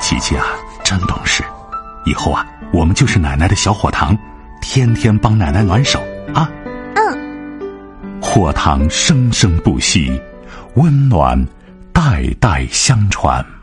琪琪啊，真懂事，以后啊，我们就是奶奶的小火塘，天天帮奶奶暖手啊。火塘生生不息，温暖代代相传。